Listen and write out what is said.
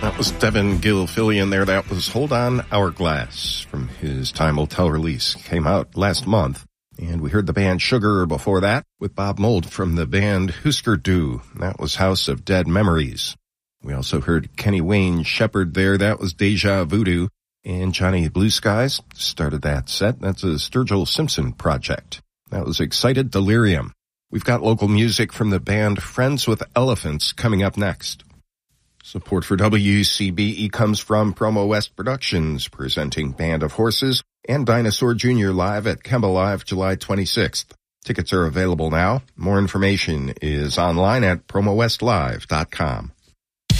That was Devin Gilfillian there. That was Hold On Hourglass from his Time Will Tell release. Came out last month. And we heard the band Sugar before that with Bob Mould from the band Husker Du. That was House of Dead Memories. We also heard Kenny Wayne Shepherd there. That was Deja Voodoo. And Johnny Blue Skies started that set. That's a Sturgill Simpson project. That was Excited Delirium. We've got local music from the band Friends with Elephants coming up next. Support for WCBE comes from Promo West Productions, presenting Band of Horses and Dinosaur Jr. live at Kemba Live July 26th. Tickets are available now. More information is online at promowestlive.com.